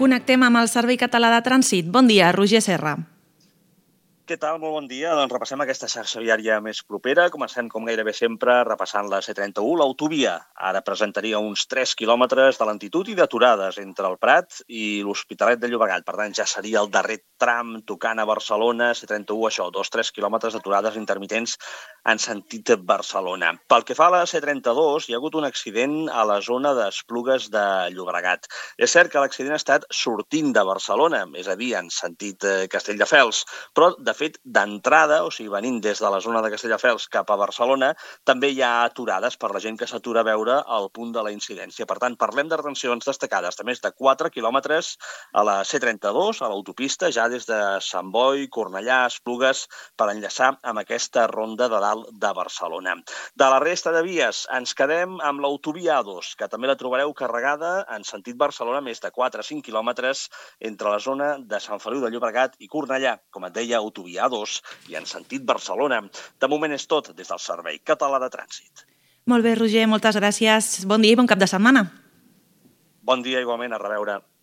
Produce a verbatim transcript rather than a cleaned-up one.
Connectem amb el Servei Català de Trànsit. Bon dia, Roger Serra. Què tal? Molt bon dia. Doncs repassem aquesta xarxa viària més propera. Comencem, com gairebé sempre, repassant la C trenta-u, l'autovia. Ara presentaria uns tres quilòmetres de lentitud i d'aturades entre el Prat i l'Hospitalet de Llobregat. Per tant, ja seria el darrer tram tocant a Barcelona. C trenta-u, això, dos tres quilòmetres d'aturades intermitents en sentit Barcelona. Pel que fa a la C trenta-dos, hi ha hagut un accident a la zona d'Esplugues de Llobregat. És cert que l'accident ha estat sortint de Barcelona, és a dir, en sentit Castelldefels, però, de fet, d'entrada, o sigui, venint des de la zona de Castelldefels cap a Barcelona, també hi ha aturades per la gent que s'atura a veure el punt de la incidència. Per tant, parlem de retencions destacades de més de quatre quilòmetres a la C trenta-dos, a l'autopista, ja des de Sant Boi, Cornellà, Esplugues, per enllaçar amb aquesta ronda de dalt de Barcelona. De la resta de vies, ens quedem amb l'autovia A dos, que també la trobareu carregada en sentit Barcelona, més de quatre a cinc quilòmetres entre la zona de Sant Feliu de Llobregat i Cornellà, com et deia, autovia A dos i en sentit Barcelona. De moment és tot des del Servei Català de Trànsit. Molt bé, Roger, moltes gràcies. Bon dia i bon cap de setmana. Bon dia, igualment, a reveure.